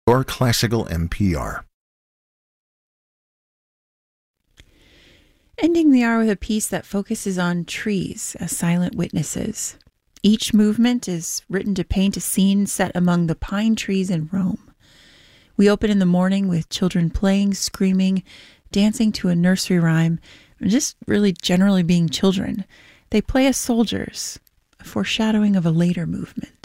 Your Classical NPR. Ending the hour with a piece that focuses on trees as silent witnesses. Each movement is written to paint a scene set among the pine trees in Rome. We open in the morning with children playing, screaming, dancing to a nursery rhyme, and just really generally being children. They play as soldiers, a foreshadowing of a later movement.